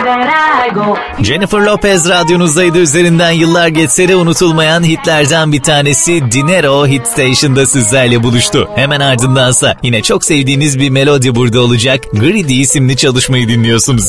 Jennifer Lopez radyonuzdaydı. Üzerinden yıllar geçse de unutulmayan hitlerden bir tanesi Dinero Hit Station'da sizlerle buluştu. Hemen ardındansa yine çok sevdiğiniz bir melodi burada olacak. Greedy isimli çalışmayı dinliyorsunuz.